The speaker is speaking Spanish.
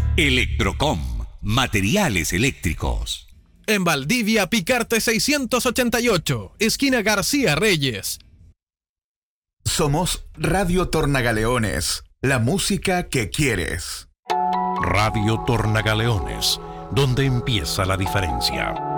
Electrocom, materiales eléctricos. En Valdivia, Picarte 688, esquina García Reyes. Somos Radio Tornagaleones, la música que quieres. Radio Tornagaleones, donde empieza la diferencia.